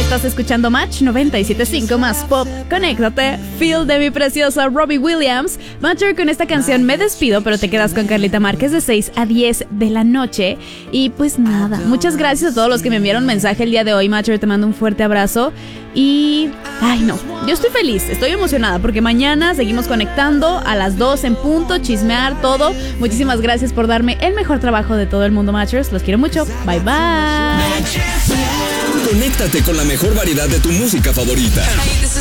Estás escuchando Match 97.5 más pop. Conéctate. Feel de mi preciosa Robbie Williams. Matcher, con esta canción me despido, pero te quedas con Carlita Márquez de 6 a 10 de la noche. Y pues nada, muchas gracias a todos los que me enviaron mensaje el día de hoy. Matcher, te mando un fuerte abrazo. Y... ay no, yo estoy feliz, estoy emocionada porque mañana seguimos conectando a las 2 en punto, chismear todo. Muchísimas gracias por darme el mejor trabajo de todo el mundo, Matchers. Los quiero mucho. Bye bye. Conéctate con la mejor variedad de tu música favorita.